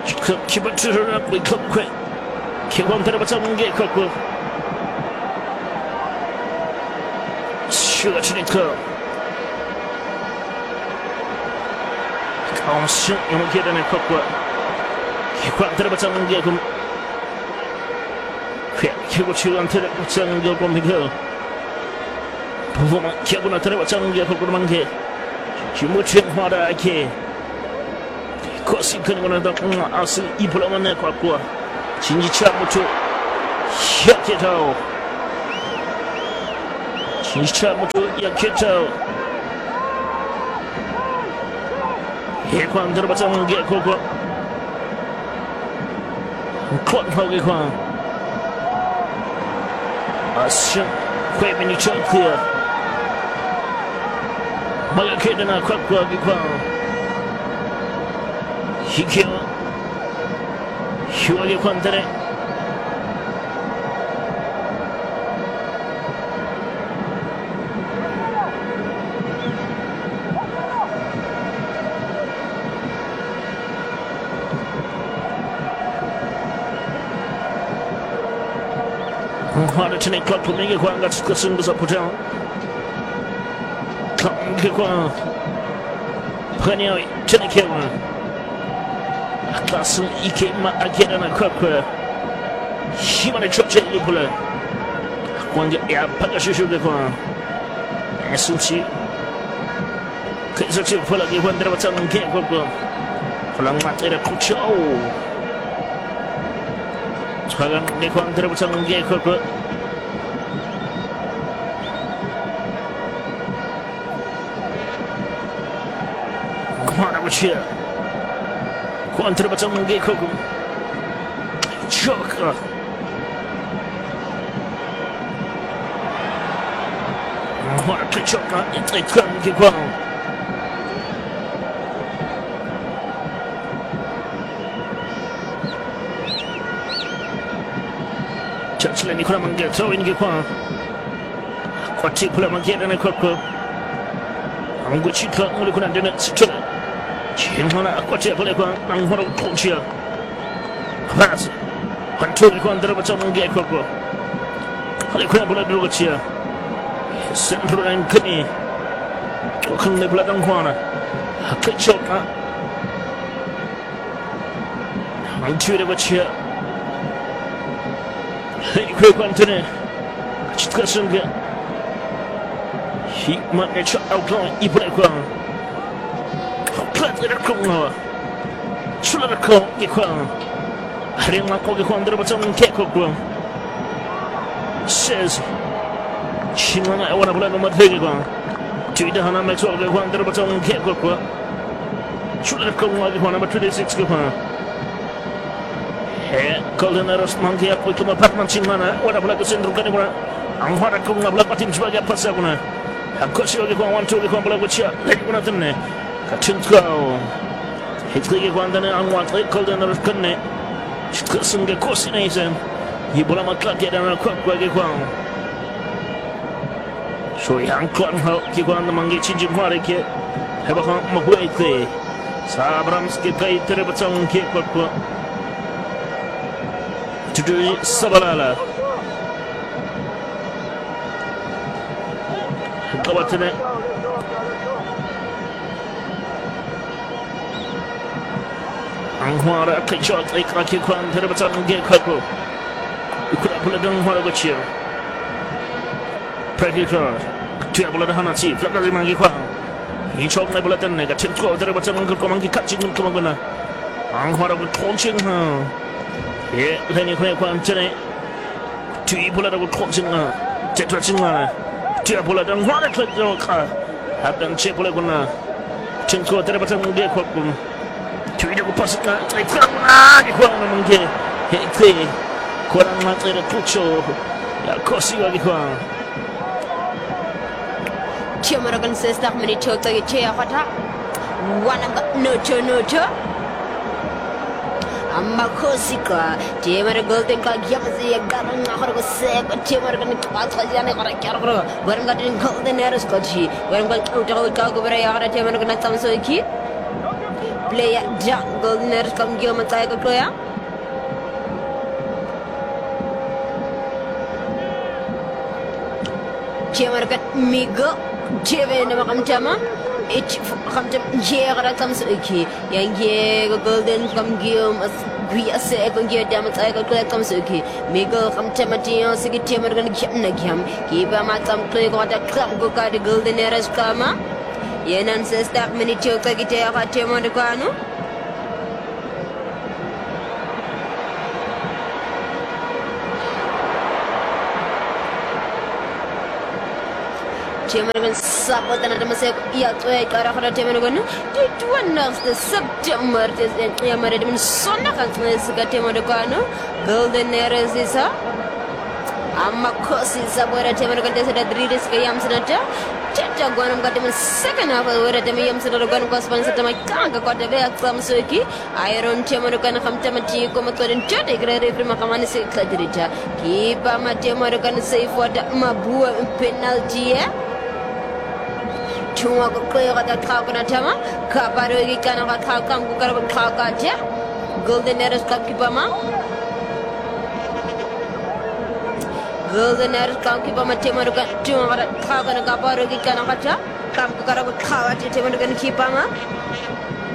기본적으로 quick 기본 들어봤던 게 컸고 슈가치니까 강신 이모 계단에 컸고 기관 들어봤던 게 금 결국 시간 들어봤던 게 봅니다. 부부만 기분을 들어봤던 게 컸고만 게 주무친 화라게 거시 그는 더 아스 이불만 내 갖고 진지차 무초 약해져 진지차 무초 약해져 해관 들어봤던 게 그거 컷하게 관 아스 회변이 좋고요 뭐가 그러나 갖고 하게 관 희귀 휴하게 관달에 화르천의 클럽품에게 관같이 것은 그서 보자 경기관 파니어이 전의 개원 가슴 이게 막아게라나 커커 힘안에 좁제를 불러 관계 야파가 슈슈게관 에스치 그래서 지금 불러기 관들어봤자는 게 그거 불랑마테라 쿠쳐 차간 내 관들어봤자는 게 그거 그만하고 치야 관 들어봤자는 게 그거 쇼크 화를 쇼크 이때 관계 관 자칠레니 그러면 게 저인 게 관 과치 그러면 게라는 그거 안구치 그걸 그냥 되는 스쳐 진화나 과치 그래고 안호로 통치야 하나스 한쪽이 관 들어봤자는 게 그거 그래 그냥 불러들어 같이야 센트럴은 그니 또 큰내 불러던 관아 그 쇼카 안치레 같이야 그 관전에 같이 들어가는 게 힘만 내쳐 아웃라인 이번에 관 플랫을 콩나와 출라를 콩 이관 하령만 고기 관 들어봤자는 개코관 says 신나나 애원아 불러는 뭐 되게 관 뒤에 하나 맥주하게 관 들어봤자는 개코관 출라를 콩나와 관 아마 26개 관 Colonel's monkey up with my apartment chimana, what a black syndrome can I'm what I call my black team swag up for Saguna. A cushion of one to the company which you let one of them. Kachinko. It's the one that I want to call the nurse connect. She's cussing the cosination. You put on a clock and a cock where you go. So young cotton help you on the monkey changing what I get. Have a hump my way there. Sabrams get paid to the tongue kick. 주주의 사바라라 까바트네 앙화라 그쵸 이렇게 관 들어봤자는 게 갖고 이쿠라 불러던 화라고 치요 프레디터 뒤에 불러던 하나씩 플라가지만 게 관 이 처음에 불렀던 내가 친구가 들어봤자는 그 꼬만 게 같이 눈금하거나 앙화라고 통칭하 예, 레니 그냥 관전에 뒤 불러라고 통증아 제트라증아 뒤에 불러던 화를 터져가 하던 제 불러구나 친구가 들어봤던 게 걷고 뒤라고 봤을까 이프라구나 이광하는 게 헤이크에 고랑 마트를 붙여 야 코시가 이광 치어머러건 세스닥머니 저떡이 제야화타 와나가 너저 amma khosika temar golden ka gyamzi garang ahor go se temar kan ka thajane kara kyar karo garam ka din golden eros ko chi garam ka uta ka go bara ya temar kan tamso ki player Jack Golden Eras kam gyo matay ko ya. Cemar kat migo ceve na makam chama. Ich kam cham jera kam suki. Yang ye Golden kam gyo mas gya se ko gyo dam matay ko kam suki. Migo kam chama tiyo sige cemar kan gyam na gyam. Kiba matam ko ko da kam ko ka Golden Eras kama. Yenan sestak minityo ka gite ka cemar ko ano. Cemar sabot na naman sa iya tuwa kara kara cemar ko no. Dito na sa September ya mare naman sonna kan sa cemar ko ano. Golden Eras isa. Amma kosi sabora cemar ko sa Rodriguez kayam sanata. Chacha gwanam ka naman second half wala tama yam sa gwanam ko sa sa tama kanga ko tabe aksam suki. Iron cemar ko na kamta mati ko matodin chate grere prima kamani sa kadrija. Kipa mati cemar ko na sa ifota mabua penalty ya. Cuma ko kaya kata kau kena cama, kaparu lagi kana kau kamu kau kau kaca, Golden Eras kau kipama, Golden Eras kau kipama cuma kata kau kena kaparu lagi kana kaca, kamu kau kau kaca cuma kena kipama.